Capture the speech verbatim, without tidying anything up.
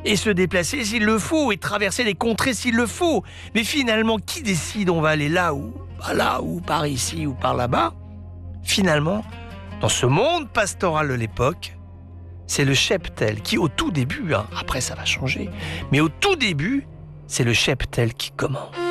et se déplacer s'il le faut, et traverser les contrées s'il le faut. Mais finalement, qui décide on va aller là ou par là, ou par ici ou par là-bas? Finalement, dans ce monde pastoral de l'époque, c'est le cheptel qui, au tout début, hein, après ça va changer, mais au tout début, c'est le cheptel qui commande.